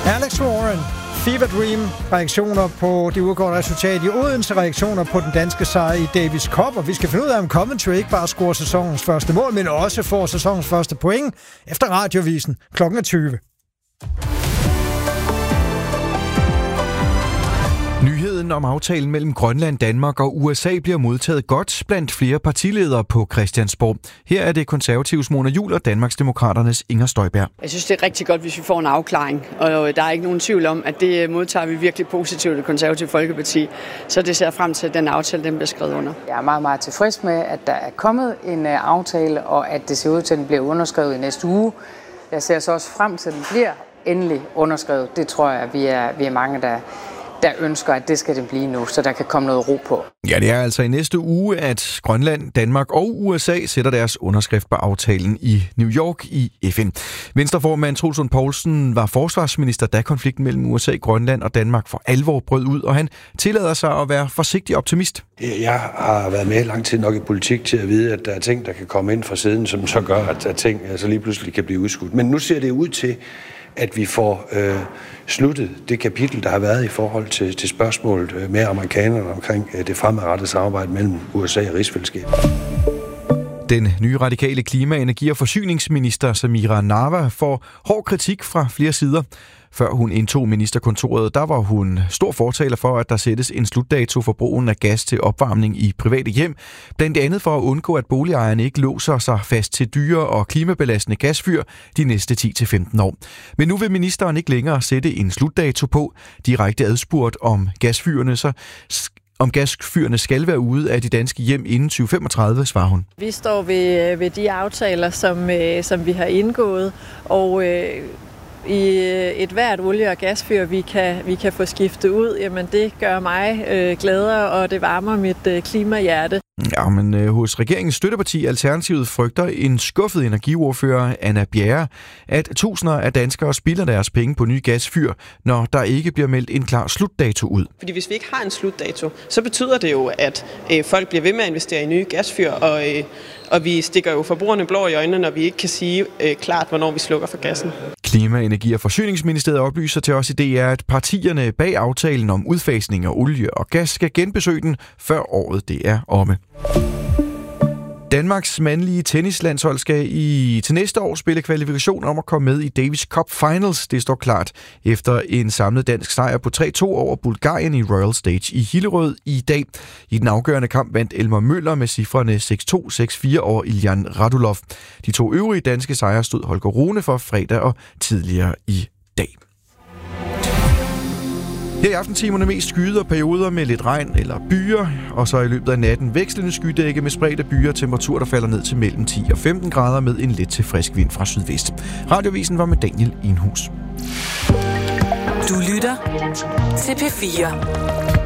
Alex Warren, Fever Dream, reaktioner på det udgående resultat i Odense, reaktioner på den danske sejr i Davis Cup, og vi skal finde ud af, om Coventry ikke bare scorer sæsonens første mål, men også får sæsonens første point efter Radiovisen kl. 20. Nyheden om aftalen mellem Grønland, Danmark og USA bliver modtaget godt blandt flere partiledere på Christiansborg. Her er det konservatives Mona Juul og Danmarksdemokraternes Inger Støjberg. Jeg synes, det er rigtig godt, hvis vi får en afklaring, og der er ikke nogen tvivl om, at det modtager vi virkelig positivt i det konservative Folkeparti. Så det ser frem til, at den aftale den bliver skrevet under. Jeg er meget, meget tilfreds med, at der er kommet en aftale, og at det ser ud til, at den bliver underskrevet i næste uge. Jeg ser så også frem til, at den bliver endelig underskrevet. Det tror jeg, vi er mange, der ønsker, at det skal det blive nu, så der kan komme noget ro på. Ja, det er altså i næste uge, at Grønland, Danmark og USA sætter deres underskrift på aftalen i New York i FN. Venstreformand Troels Lund Poulsen var forsvarsminister, da konflikten mellem USA, Grønland og Danmark for alvor brød ud, og han tillader sig at være forsigtig optimist. Jeg har været med lang tid nok i politik til at vide, at der er ting, der kan komme ind fra siden, som så gør, at ting altså lige pludselig kan blive udskudt. Men nu ser det ud til, at vi får sluttet det kapitel, der har været i forhold til spørgsmålet med amerikanerne omkring det fremadrettede samarbejde mellem USA og rigsfællesskabet. Den nye radikale klima-, energi- og forsyningsminister Samira Nawa får hård kritik fra flere sider. Før hun indtog ministerkontoret, der var hun stor fortaler for, at der sættes en slutdato for brugen af gas til opvarmning i private hjem. Blandt andet for at undgå, at boligejerne ikke låser sig fast til dyre og klimabelastende gasfyr de næste 10-15 år. Men nu vil ministeren ikke længere sætte en slutdato på. Direkte adspurgt om gasfyrene skal være ude af de danske hjem inden 2035, svarer hun. Vi står ved de aftaler, som vi har indgået, og i et hvert olie- og gasfyr, vi kan få skiftet ud, jamen det gør mig gladere, og det varmer mit klimahjerte. Ja, men hos regeringens støtteparti Alternativet frygter en skuffet energiordfører, Anna Bjerre, at tusinder af danskere spilder deres penge på nye gasfyr, når der ikke bliver meldt en klar slutdato ud. Fordi hvis vi ikke har en slutdato, så betyder det jo, at folk bliver ved med at investere i nye gasfyr, og vi stikker jo forbrugerne blå i øjnene, når vi ikke kan sige klart, hvornår vi slukker for gassen. Klima-, Energi- og Forsyningsministeriet oplyser til os i DR, at partierne bag aftalen om udfasning af olie og gas skal genbesøge den, før året det er omme. Danmarks mandlige tennislandshold skal til næste år spille kvalifikation om at komme med i Davis Cup Finals. Det står klart efter en samlet dansk sejr på 3-2 over Bulgarien i Royal Stage i Hillerød i dag. I den afgørende kamp vandt Elmer Møller med cifrene 6-2, 6-4 over Iljan Radulov. De to øvrige danske sejre stod Holger Rune for fredag og tidligere i dag. Her i aftentimerne mest skyder perioder med lidt regn eller byer, og så i løbet af natten vekslende skydække med spredte byer, temperatur der falder ned til mellem 10 og 15 grader med en let til frisk vind fra sydvest. Radiovisen var med Daniel Enhus. Du lytter til P4.